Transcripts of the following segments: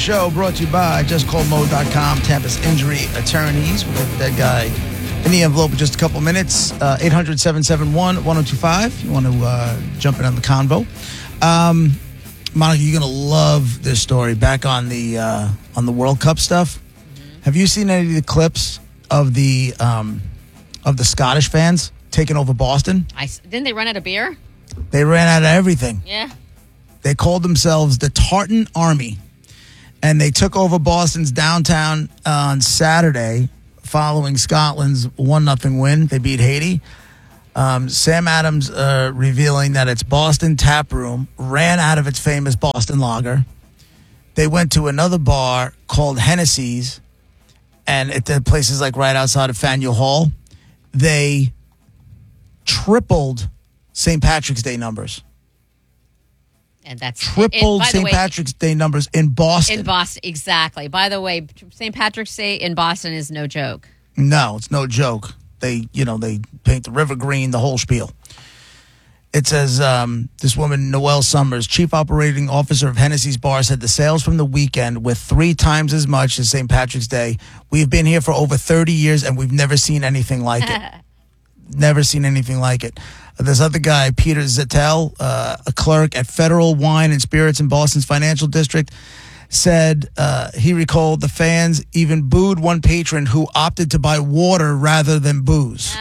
show brought to you by JustCallMo.com, Tampa's injury attorneys. We'll get the dead guy in the envelope in just a couple minutes. 800-771-1025 if you want to jump in on the convo. Monica, you're going to love this story. Back on the World Cup stuff. Mm-hmm. Have you seen any of the clips of the Scottish fans taking over Boston? Didn't they run out of beer? They ran out of everything. Yeah. They called themselves the Tartan Army, and they took over Boston's downtown on Saturday following Scotland's 1-0 win. They beat Haiti. Sam Adams revealing that its Boston tap room ran out of its famous Boston lager. They went to another bar called Hennessy's, and at the places like right outside of Faneuil Hall, they tripled St. Patrick's Day numbers. And that's tripled St. Patrick's Day numbers in Boston. In Boston, exactly. By the way, St. Patrick's Day in Boston is no joke. No, it's no joke. They paint the river green, the whole spiel. It says, this woman, Noelle Summers, chief operating officer of Hennessy's Bar, said the sales from the weekend were 3 times as much as St. Patrick's Day. We've been here for over 30 years, and we've never seen anything like it. Never seen anything like it. This other guy, Peter Zettel, a clerk at Federal Wine and Spirits in Boston's financial district, said he recalled the fans even booed one patron who opted to buy water rather than booze.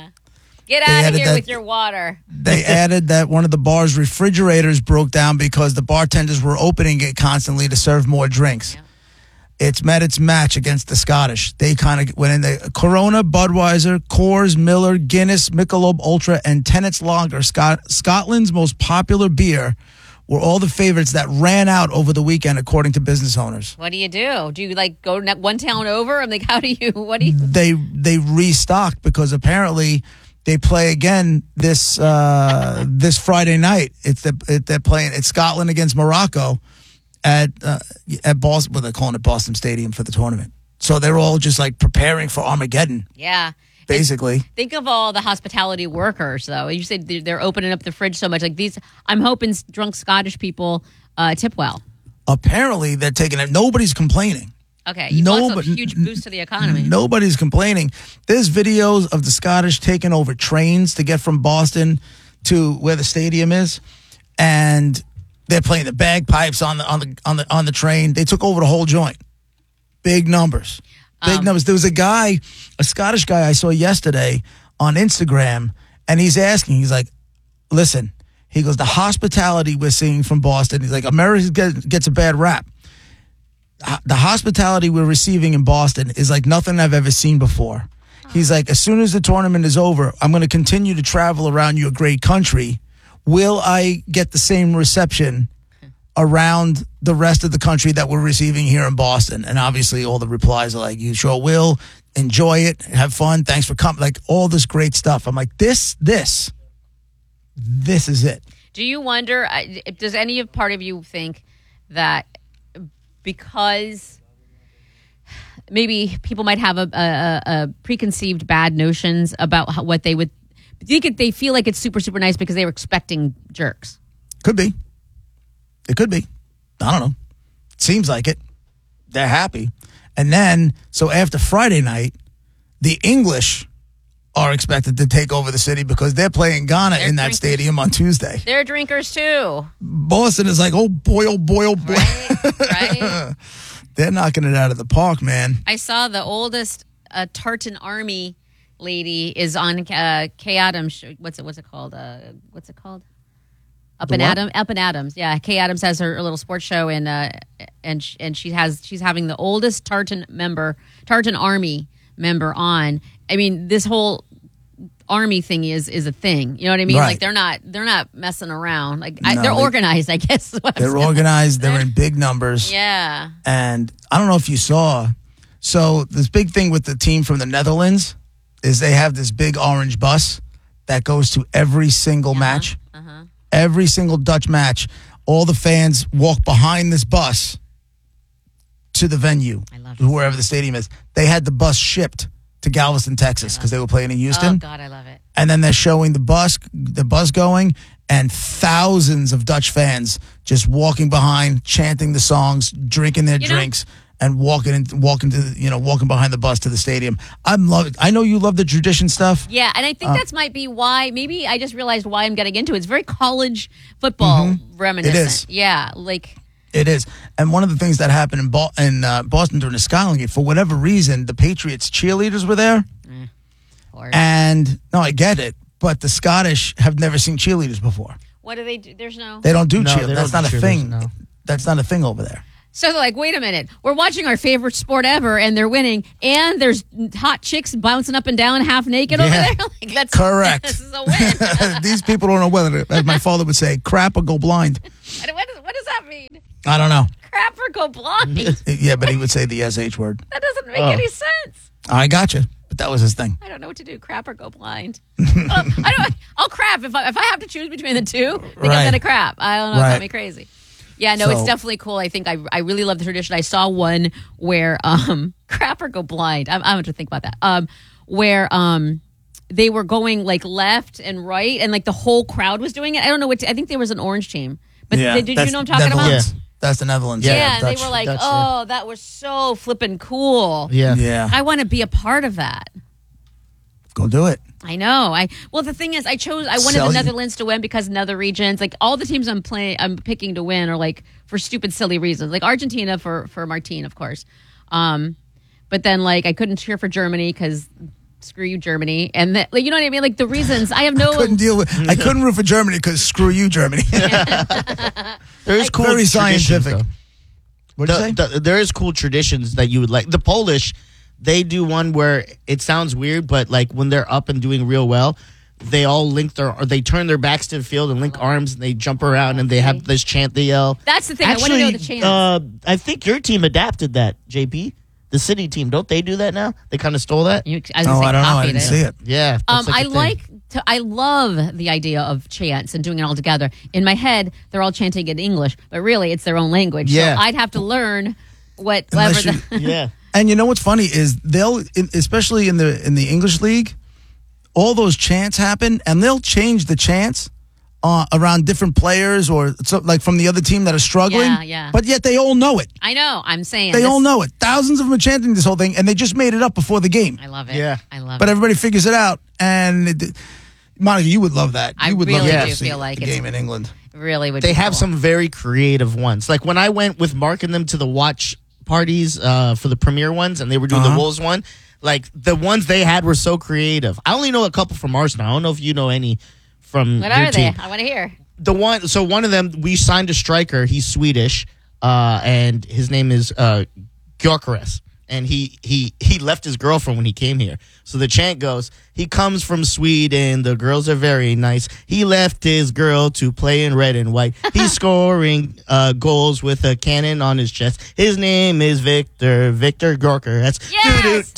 Get out of here with your water. They added that one of the bar's refrigerators broke down because the bartenders were opening it constantly to serve more drinks. Yeah. It's met its match against the Scottish. They kind of went in there. Corona, Budweiser, Coors, Miller, Guinness, Michelob Ultra, and Tennent's Lager, Scotland's most popular beer, were all the favorites that ran out over the weekend, according to business owners. What do? Do you go one town over? I'm like, what do you? They restocked because apparently they play again this Friday night. They're playing. It's Scotland against Morocco at Boston. Well, they're calling it Boston Stadium for the tournament. So they're all just like preparing for Armageddon. Yeah. Basically. Think of all the hospitality workers, though. You said they're opening up the fridge so much. Like these, I'm hoping drunk Scottish people tip well. Apparently, they're taking it. Nobody's complaining. Okay, you lost a huge boost to the economy. Nobody's complaining. There's videos of the Scottish taking over trains to get from Boston to where the stadium is, and they're playing the bagpipes on the train. They took over the whole joint. Big numbers. Big numbers. There was a Scottish guy I saw yesterday on Instagram, and he's like, listen, he goes, the hospitality we're seeing from Boston, he's like, America gets a bad rap. The hospitality we're receiving in Boston is like nothing I've ever seen before. He's like, as soon as the tournament is over, I'm going to continue to travel around your great country. Will I get the same reception around the rest of the country that we're receiving here in Boston? And obviously all the replies are like, you sure will. Enjoy it. Have fun. Thanks for coming. Like all this great stuff. I'm like, this is it. Do you wonder, does any part of you think that because maybe people might have a preconceived bad notions about what they would, they feel like it's super, super nice because they were expecting jerks? Could be. It could be. I don't know. Seems like it. They're happy. And then, so after Friday night, the English are expected to take over the city because they're playing Ghana in that stadium on Tuesday. They're drinkers too. Boston is like, oh boy, oh boy, oh boy. Right. They're knocking it out of the park, man. I saw the oldest Tartan Army lady is on Kay Adams. What's it called? Up and Adams. Yeah, Kay Adams has her little sports show, and she's having the oldest Tartan Army member on. I mean, this whole army thing is a thing. You know what I mean? Right. Like they're not messing around. Like they're organized, I guess. They're organized. They're in big numbers. Yeah. And I don't know if you saw. So this big thing with the team from the Netherlands is they have this big orange bus that goes to every single match. Uh-huh. Every single Dutch match, all the fans walk behind this bus to the venue, wherever the stadium is. They had the bus shipped to Galveston, Texas, because they were playing in Houston. Oh, God, I love it. And then they're showing the bus going, and thousands of Dutch fans just walking behind, chanting the songs, drinking their drinks, and walking behind the bus to the stadium. I know you love the tradition stuff. Yeah, and I think that might be why. Maybe I just realized why I'm getting into it. It's very college football reminiscent. It is. Yeah, like. It is. And one of the things that happened in Boston during the Skyline game, for whatever reason, the Patriots cheerleaders were there. And, no, I get it. But the Scottish have never seen cheerleaders before. What do they do? There's no... They don't do cheerleaders. That's not a thing. No. That's not a thing over there. So they're like, wait a minute. We're watching our favorite sport ever, and they're winning, and there's hot chicks bouncing up and down half naked over there? Like, that's correct. This is a win. These people don't know whether, as my father would say, crap or go blind. What does that mean? I don't know. Crap or go blind? Yeah, but he would say the SH word. That doesn't make any sense. I gotcha. But that was his thing. I don't know what to do. Crap or go blind. I'll crap. If I have to choose between the two, then I'm going to crap. I don't know. It's got me crazy. Yeah, no, it's definitely cool. I think I really love the tradition. I saw one where crap or go blind. I'm going to think about that. Where they were going like left and right, and like the whole crowd was doing it. I don't know what. I think there was an orange team. But did you know what I'm talking about? Yeah. That's the Netherlands. Yeah, and they were like, that was so flippin' cool. Yeah. I want to be a part of that. Go do it. I know. Well, the thing is, I wanted the Netherlands to win because in other regions, like all the teams I'm picking to win are like for stupid, silly reasons. Like Argentina for Martin, of course. But then like I couldn't cheer for Germany because screw you, Germany. And like, you know what I mean? Like the reasons I have no. I couldn't root for Germany because screw you, Germany. There's cool very traditions, scientific. What did you say? There is cool traditions that you would like. The Polish, they do one where it sounds weird, but like when they're up and doing real well, they all they turn their backs to the field and link arms and they jump around and they have this chant they yell. That's the thing. Actually, I want to know the chant. I think your team adapted that, JP. The City team, don't they do that now? They kind of stole that. I don't know. I didn't see it. Yeah. I love the idea of chants and doing it all together. In my head, they're all chanting in English, but really it's their own language. Yeah. So I'd have to learn Yeah. And you know what's funny is especially in the English league, all those chants happen and they'll change the chants around different players or like from the other team that are struggling. Yeah. But yet they all know it. I know. I'm saying they all know it. Thousands of them are chanting this whole thing, and they just made it up before the game. I love it. Yeah, I love it. But everybody figures it out, and Monica, you would love that. I you would really love do to see feel like the game in England. Really would. They be have cool. some very creative ones. Like when I went with Mark and them to the watch parties for the premiere ones, and they were doing the Wolves one. Like the ones they had were so creative. I only know a couple from Arsenal. I don't know if you know any from What your are team. they? I want to hear. One of them, we signed a striker. He's Swedish, and his name is Gyökeres. And he left his girlfriend when he came here. So the chant goes, he comes from Sweden, the girls are very nice. He left his girl to play in red and white. He's scoring goals with a cannon on his chest. His name is Victor Gyökeres. Yes!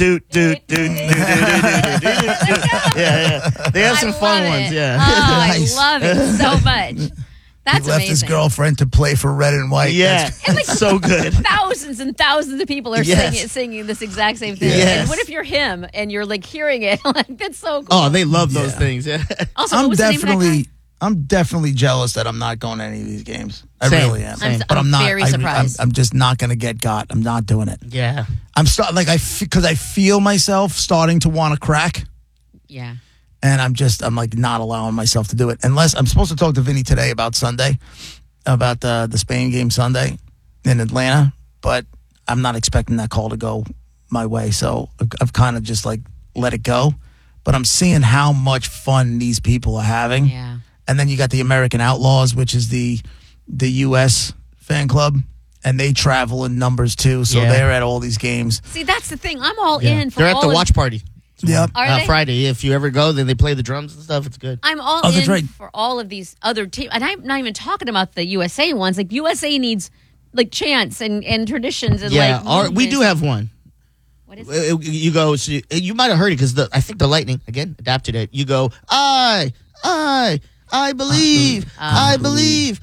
Yeah. They have some fun ones, yeah. Oh, Nice. I love it so much. That's he left amazing. his girlfriend to play for red and white. Yeah, it's so good. Thousands and thousands of people are singing this exact same thing. Yes. And what if you're him and you're like hearing it? Like that's so cool. Oh, they love those things. Yeah. Also, what was the name of that guy? I'm definitely jealous that I'm not going to any of these games. I Same, really am. same. But I'm not. very surprised. I'm just not going to get got. I'm not doing it. Yeah. I'm because I feel myself starting to want to crack. Yeah. And I'm like not allowing myself to do it unless I'm supposed to talk to Vinny today about Sunday, about the Spain game Sunday in Atlanta, but I'm not expecting that call to go my way. So I've kind of just like let it go, but I'm seeing how much fun these people are having. Yeah. And then you got the American Outlaws, which is the U.S. fan club, and they travel in numbers too. So they're at all these games. See, that's the thing. I'm all in for They're at all the of watch party. Yep. Are they? Friday. If you ever go, then they play the drums and stuff. It's good. I'm all that's in right. for all of these other teams. And I'm not even talking about the USA ones. Like, USA needs, like, chants and traditions. And like, we do have one. What is it? You go, so you might have heard it because I think the Lightning, again, adapted it. You go, I believe, I believe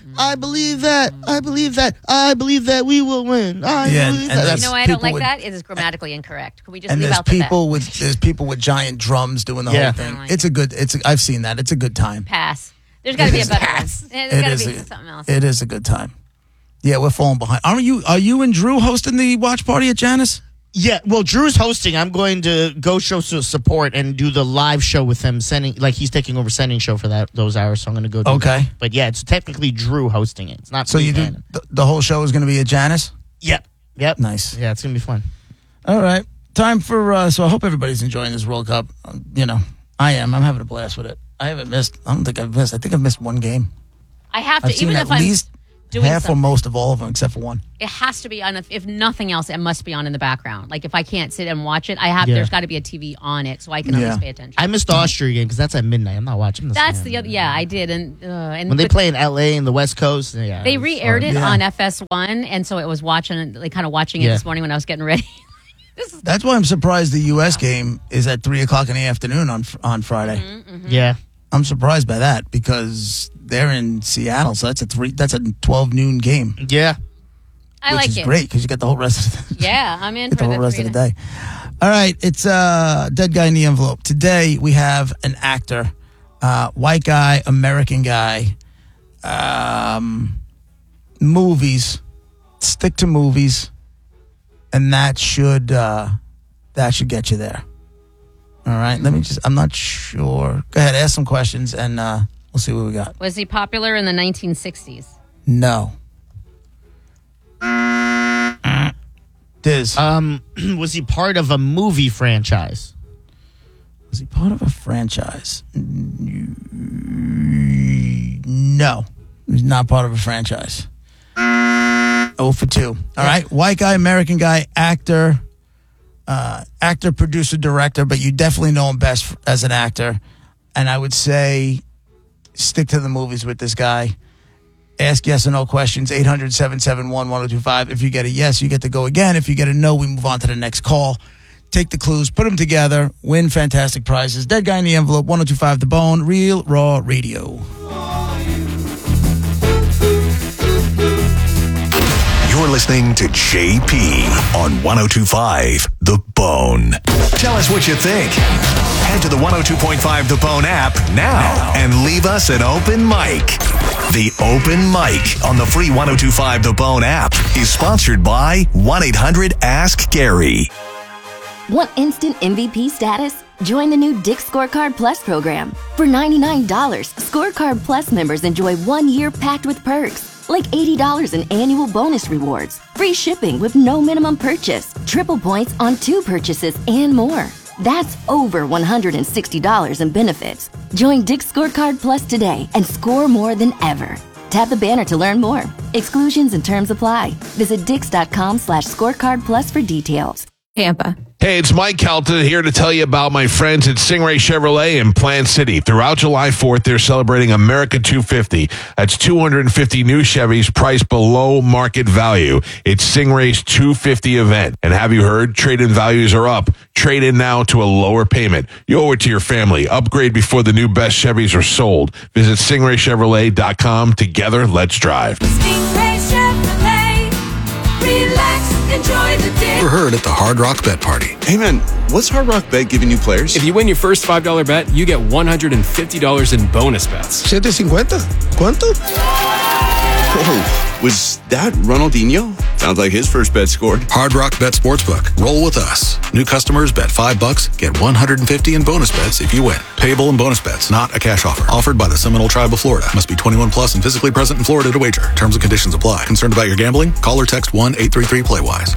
that we will win. I believe that. You know why I don't like with- that? It is grammatically incorrect. Can we just And leave there's out the people there's people with giant drums doing the whole thing. like I've seen that. It's a good time. pass? There's got to be a is. better one. There's got to be something else. It is a good time. Yeah, we're falling behind. Are you and Drew hosting the watch party at Janice? Yeah, well, Drew's hosting. I'm going to go show some support and do the live show with him. He's taking over sending show for those hours. So I'm going to go. Do that. But yeah, it's technically Drew hosting it. It's not. So you do the whole show is going to be at Janice. Yep. Nice. Yeah, it's going to be fun. All right, time for. So I hope everybody's enjoying this World Cup. I am. I'm having a blast with it. I haven't missed. I don't think I've missed. I think I've missed one game. I have to, I've seen even at if I'm least doing half something. or most of all of them, except for one. It has to be on. If nothing else, it must be on in the background. Like if I can't sit and watch it, Yeah. there's got to be a TV on it so I can at least pay attention. I missed the Austria game because that's at midnight. I'm not watching this. That's the other. Yeah, I did, and when they play in LA and the West Coast. Yeah, they re-aired it Yeah. on FS1, and so it was watching it this morning when I was getting ready. That's why I'm surprised the U.S. game is at 3:00 in the afternoon on Friday. Yeah. I'm surprised by that because they're in Seattle, so that's a 12 noon game. Yeah. I which like is it. great because you get the whole rest of the Yeah, I'm in get for the whole rest of the day. 3 All right, it's Dead Guy in the Envelope. Today we have an actor, white guy, American guy, movies. Stick to movies, and that should get you there. All right, I'm not sure. Go ahead, ask some questions, and we'll see what we got. Was he popular in the 1960s? No. Diz. Was he part of a movie franchise? Was he part of a franchise? No. He's not part of a franchise. 0 for 2. All right. White guy, American guy, actor, producer, director, but you definitely know him best as an actor. And I would say stick to the movies with this guy. Ask yes or no questions, 800-771-1025. If you get a yes, you get to go again. If you get a no, we move on to the next call. Take the clues, put them together, win fantastic prizes. Dead Guy in the Envelope, 102.5 The Bone, Real Raw Radio. You're listening to JP on 102.5 The Bone. Tell us what you think. Head to the 102.5 The Bone app now and leave us an open mic. The Open Mic on the free 102.5 The Bone app is sponsored by 1-800-ASK-GARY. Want instant MVP status? Join the new Dick's Scorecard Plus program. For $99, Scorecard Plus members enjoy 1 year packed with perks, like $80 in annual bonus rewards, free shipping with no minimum purchase, triple points on 2 purchases, and more. That's over $160 in benefits. Join Dick's Scorecard Plus today and score more than ever. Tap the banner to learn more. Exclusions and terms apply. Visit Dix.com/scorecard plus for details. Tampa. Hey, it's Mike Calta here to tell you about my friends at Stingray Chevrolet in Plant City. Throughout July 4th, they're celebrating America 250. That's 250 new Chevys priced below market value. It's Stingray's 250 event. And have you heard? Trade-in values are up. Trade in now to a lower payment. You owe it to your family. Upgrade before the new best Chevys are sold. Visit StingrayChevrolet.com. Together, let's drive. Stingray Chevrolet. Relax, enjoy the day. Ever heard at the Hard Rock Bet Party? Hey man, what's Hard Rock Bet giving you players? If you win your first $5 bet, you get $150 in bonus bets. $750? ¿Cuánto? Whoa, was that Ronaldinho? Sounds like his first bet scored. Hard Rock Bet Sportsbook. Roll with us. New customers bet $5, get $150 in bonus bets if you win. Payable in bonus bets, not a cash offer. Offered by the Seminole Tribe of Florida. Must be 21 plus and physically present in Florida to wager. Terms and conditions apply. Concerned about your gambling? Call or text 1-833-PLAY-WISE.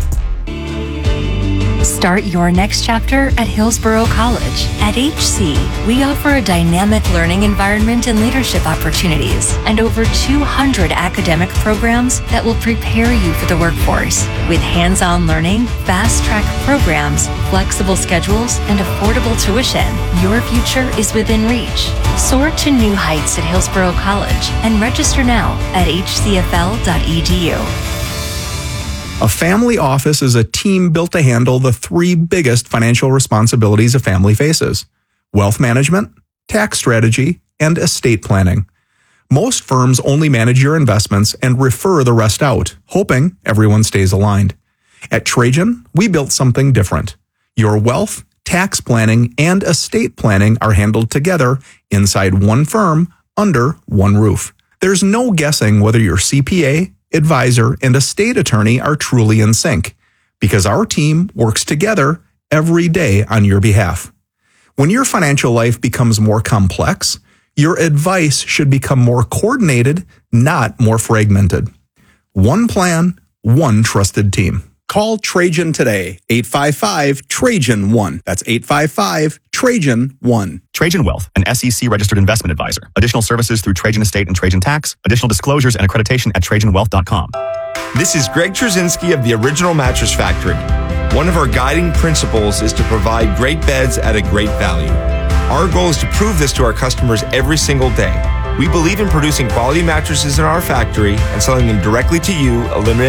Start your next chapter at Hillsborough College. At HC, we offer a dynamic learning environment and leadership opportunities, and over 200 academic programs that will prepare you for the workforce. With hands-on learning, fast-track programs, flexible schedules, and affordable tuition, your future is within reach. Soar to new heights at Hillsborough College and register now at hcfl.edu. A family office is a team built to handle the 3 biggest financial responsibilities a family faces: wealth management, tax strategy, and estate planning. Most firms only manage your investments and refer the rest out, hoping everyone stays aligned. At Trajan, we built something different. Your wealth, tax planning, and estate planning are handled together inside one firm under one roof. There's no guessing whether your CPA, advisor, and estate attorney are truly in sync, because our team works together every day on your behalf. When your financial life becomes more complex, your advice should become more coordinated, not more fragmented. One plan, one trusted team. Call Trajan today, 855-TRAJAN-1. That's 855-TRAJAN-1. Trajan Wealth, an SEC-registered investment advisor. Additional services through Trajan Estate and Trajan Tax. Additional disclosures and accreditation at TrajanWealth.com. This is Greg Trzynski of the Original Mattress Factory. One of our guiding principles is to provide great beds at a great value. Our goal is to prove this to our customers every single day. We believe in producing quality mattresses in our factory and selling them directly to you, eliminating